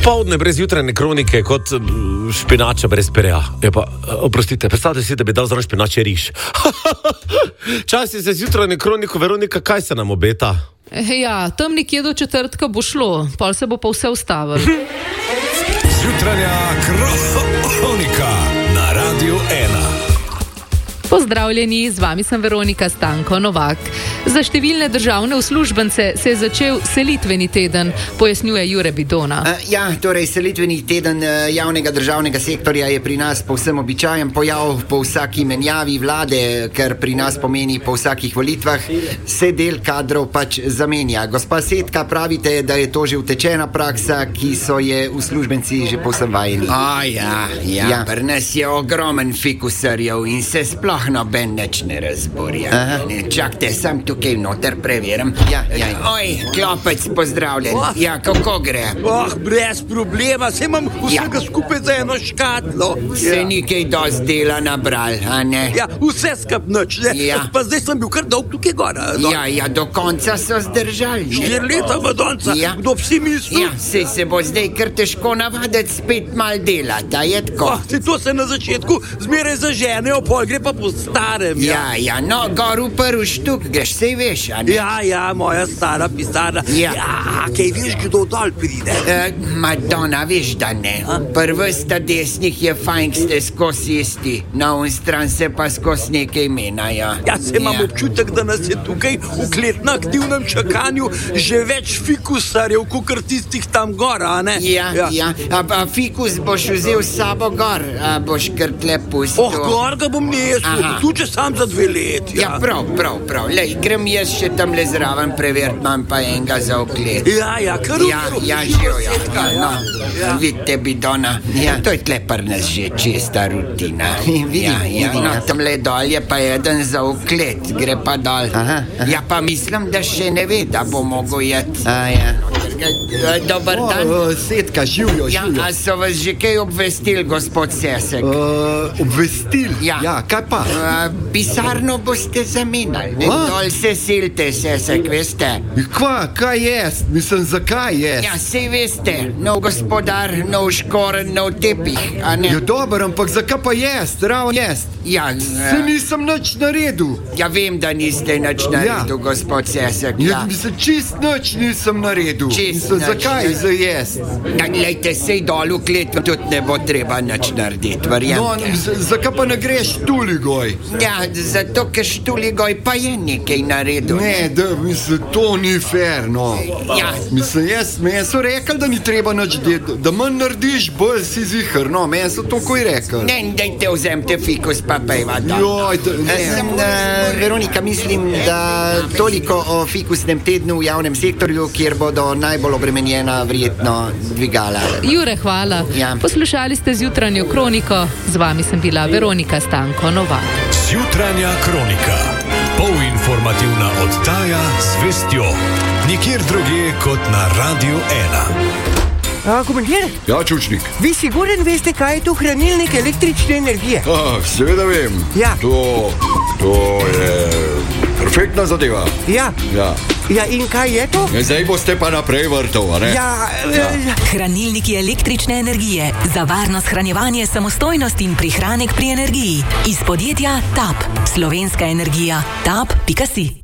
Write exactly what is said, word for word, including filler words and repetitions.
Popoldne brez jutranje kronike kot špinača brez pereja. Je pa, oprostite, predstavljate si, da bi dal zraven špinače riž. Čas je se z jutranje kroniko, Veronika, kaj se nam obeta? Ja, tam nekje do četrtka bo šlo, pol se bo pa vse ustavilo. Jutranja kronika na Radiu ena. Pozdravljeni, z vami sem Veronika Stanko Novak. Za številne državne uslužbence se je začel selitveni teden, pojasnjuje Jure Bidona. Uh, ja, torej selitveni teden uh, javnega državnega sektorja je pri nas povsem običajen pojav. Po vsaki menjavi vlade, kar pri nas pomeni po vsakih volitvah, se del kadrov pač zamenja. Gospa Setka, pravite, da je to že utečena praksa, ki so je uslužbenci že povsem vajeni. O ja, ja, ja. Pri nas je ogromen fikusarjev in se sploh noben neč ne razborja. Ne, čakajte, sam tukaj noter preverim. Ja, ja. Oj, klopec, pozdravljen. Oh. Ja, kako gre? Oh, brez problema, se imam vsega ja. skupaj za eno škatlo. Se ja. ni kaj dosti dela nabral, a ne? Ja, vse skap noč, ne? Ja. Pa zdaj sem bil kar dolg tukaj gora. Ja, ja, do konca so zdržali. Štiri leta v donca, ja. Kdo bi si mislil? Ja, sej se bo zdaj kar težko navaditi spet mal delati, a je tako? Oh, se to se na začetku zmeraj zaženejo, pol gre pa po starem. Ja, ja, no, gor v prvi štuk greš, sej veš, a ne? Ja, ja, moja stara pisarna. Ja. Ja, kaj veš, kdo dol pride? Uh, Madonna, veš, da ne. Prvi sta desnih je fajn, ste skozi isti, na on stran se pa skozi nekaj menajo. Ja, se imam ja. občutek, da nas je tukaj v klet na aktivnem čakanju že več fikusarjev, kakor tistih tam gora, a ne? Ja, ja. ja. A, a fikus boš vzel s sabo gor, a boš kar tle pustil? Oh, gor ga bom nesel, tu če sam za dve leti. Ja, ja prav, prav, prav. Lej, grem jaz še tam le zraven preverit, imam pa enega za oklet. Ja, ja, kar Ja, ja, živo, ja. No, ja. Vidite, Bidona, ja. To je tle par nas že čista rutina. Vidim, ja, ja, vidim. no, tam le dol je pa eden za oklet, gre pa dol. Aha, aha. Ja, pa mislim, da še ne ve, da bo mogel jet. A, ja. Dobar dan. O, o, Setka, živijo, Ja, živijo. a so vas že kaj obvestil, gospod Sesek? Uh, obvestil? Ja. Ja, kaj pa? Uh, pisarno boste zamenjali, ne? A? Dol se silite, Sesek, veste? Kva, kaj jest? Mislim, zakaj jest? Ja, sej veste, nov gospodar, nov škoren, nov tepih, a ne? Ja, dober, ampak zakaj pa jest? Ravno jest. Ja, Se uh, nisem nič naredil. ja vem, da niste nič naredil, Ja. gospod Sesek. Ja. Ja. Mislim, čist nič nisem naredil. Čist Mislim, nič, zakaj ne. za jest? Ja, glejte, sej dol v klet tudi ne bo treba nič narediti, No, verjamete. z- zakaj pa ne greš tuligoj? Ja, zato, ker Štuligoj pa je nekaj naredil. Ne, da, mislim, to ni fair, no. Ja. Mislim, jaz, meni so rekli, da ni treba nič delati, da manj narediš, bolj si zihar, no, meni so to kaj rekli. Ne, dajte vzemte fikus pa pejva dol. Joj, da, ne. Sem, uh, Veronika, mislim, da toliko o fikusnem tednu v javnem sektorju, kjer bodo najbolj obremenjena verjetno dvigala. Jure, hvala. Ja. Poslušali ste zjutranjo kroniko, z vami sem bila Veronika Stanko Novak. Jutranja kronika. Polinformativna oddaja z vestjo. Nikjer drugje kot na Radiu ena. A, komandir, Ja, Čučnik. vi siguren veste, kaj je to hranilnik električne energije? Ah, seveda vem. Ja. To, to je perfektna zadeva. Ja. Ja. Ja, in kaj je to? Zdaj boste pa naprej vrtov, a ne? Ja, ja. Hranilniki električne energije za varno shranjevanje, samostojnost in prihranek pri energiji iz podjetja T A P. Slovenska energija. tap pika si.